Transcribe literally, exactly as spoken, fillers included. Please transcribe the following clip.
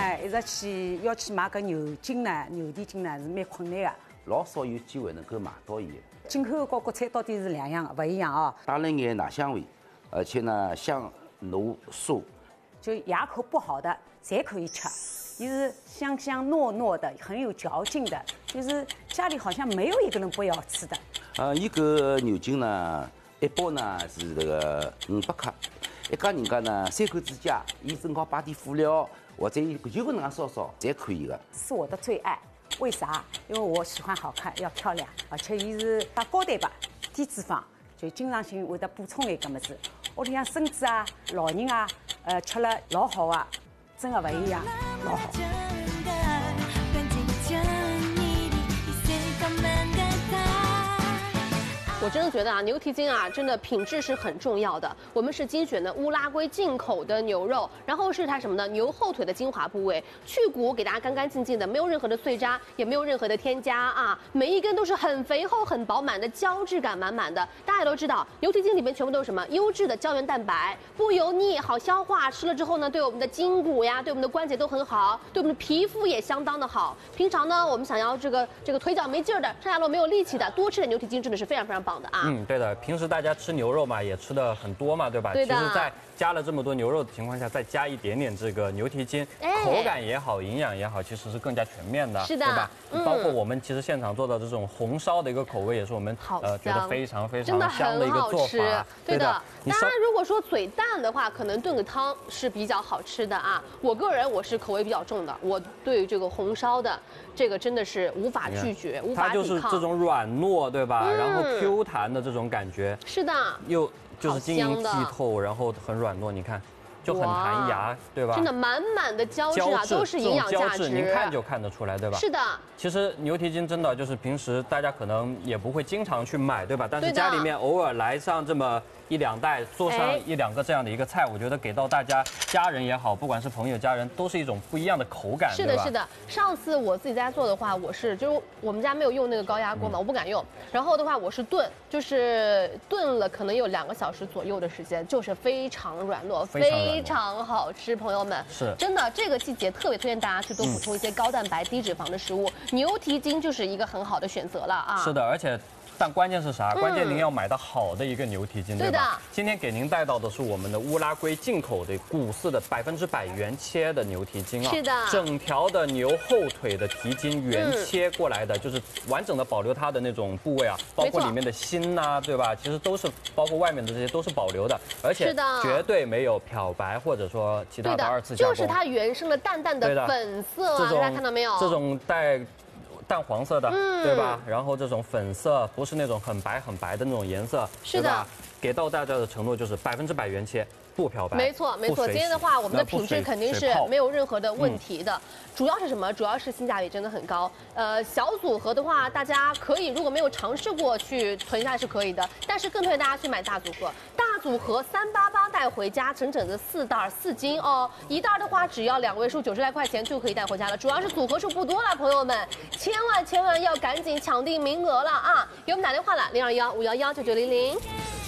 呢，一直去要去买个牛筋呢，牛蹄筋呢是蛮困难的。 老少有机会能够买到伊。 进口和国产到底是两样的，不一样哦。 带了眼奶香味，而且呢香浓酥。 就牙口不好的侪可以吃，也是香香糯糯的，很有嚼劲的，就是家里好像没有一个人不要吃的。 呃，伊个牛筋呢，一包呢是这个五百克，一家人家呢三口之家，伊正好摆点辅料或者就搿能样烧烧，侪可以的。 是我的最爱，为啥？因为我喜欢好看，要漂亮，而且伊是打高蛋白、低脂肪，就经常性会得补充一个么子。屋里向孙子啊、老人啊，呃，吃了老好啊，真的不一样，老好。 我真的觉得啊，牛蹄筋啊，真的品质是很重要的。我们是精选的乌拉圭进口的牛肉，然后是它什么呢？牛后腿的精华部位，去骨给大家干干净净的，没有任何的碎渣，也没有任何的添加啊，每一根都是很肥厚、很饱满的，胶质感满满的。大家都知道，牛蹄筋里面全部都是什么？优质的胶原蛋白，不油腻，好消化，吃了之后呢，对我们的筋骨呀，对我们的关节都很好，对我们的皮肤也相当的好。平常呢，我们想要这个这个腿脚没劲儿的，上下楼没有力气的，多吃点牛蹄筋真的是非常非常棒。啊、 嗯，对的，平时大家吃牛肉嘛，也吃的很多嘛，对吧？ 对的。 其实，在加了这么多牛肉的情况下，再加一点点这个牛蹄筋，哎、口感也好，营养也好，其实是更加全面的， 是的， 对吧？ 嗯、 包括我们其实现场做的这种红烧的一个口味，也是我们呃觉得非常非常真香的一个做法。 对的。当然，如果说嘴淡的话，可能炖个汤是比较好吃的啊。我个人我是口味比较重的，我对这个红烧的这个真的是无法拒绝，无法抵抗。 它就是这种软糯，对吧？嗯、然后 Q 弹的这种感觉。 是的， 又就是晶莹剔透，然后很软糯，你看，就很弹牙，对吧？ 真的满满的胶质啊，都是营养价值， 您看就看得出来，对吧？ 是的。 其实牛蹄筋真的就是平时大家可能也不会经常去买，对吧？但是家里面偶尔来上这么一两袋，做上一两个这样的一个菜，我觉得给到大家家人也好，不管是朋友家人，都是一种不一样的口感。 是的，是的。上次我自己在家做的话，我是就是我们家没有用那个高压锅嘛，我不敢用。然后的话，我是炖，就是炖了可能有两个小时左右的时间，就是非常软糯，非常好吃，朋友们。 是真的，这个季节特别推荐大家去多补充一些高蛋白、低脂肪的食物，牛蹄筋就是一个很好的选择了啊。 是的，而且。但关键是啥？关键您要买到好的一个牛蹄筋，对吧？今天给您带到的是我们的乌拉圭进口的古饲的百分之百原切的牛蹄筋啊， 是的， 整条的牛后腿的蹄筋原切过来的，就是完整的保留它的那种部位啊，包括里面的心呐，对吧？其实都是包括外面的这些都是保留的，而且绝对没有漂白或者说其他的二次加工， 就是它原生的淡淡的粉色啊，大家看到没有？ 这种带。淡黄色的， 嗯、 对吧？然后这种粉色不是那种很白很白的那种颜色， 是的。 对吧？给到大家的承诺就是百分之百原切，不漂白。 没错，没错。今天的话，我们的品质肯定是没有任何的问题的。嗯、主要是什么？主要是性价比真的很高。呃，小组合的话，大家可以如果没有尝试过去囤下是可以的，但是更推荐大家去买大组合。大组合三八八带回家，整整的四袋四斤哦，一袋的话只要两位数九十来块钱就可以带回家了。主要是组合数不多了，朋友们，千万千万要赶紧抢订名额了啊！给我们打电话了，零二幺五幺幺九九零零。